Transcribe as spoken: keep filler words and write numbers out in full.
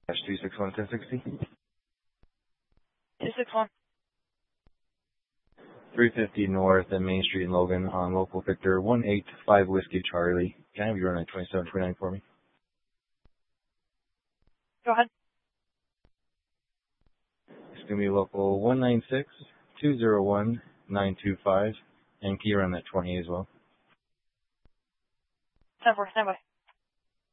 two six one ten sixty. two six one. three fifty North and Main Street in Logan on local Victor one eight five Whiskey Charlie. Can I have you run at twenty-seven twenty-nine for me? Go ahead. It's going to be local one nine six two zero one nine two five. And can you run at twenty as well? ten four, stand by.